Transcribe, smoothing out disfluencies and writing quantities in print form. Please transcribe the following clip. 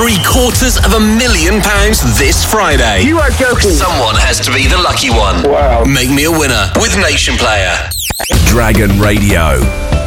£750,000 this Friday. You are joking. Someone has to be the lucky one. Wow. Make me a winner with Nation Player. Dragon Radio.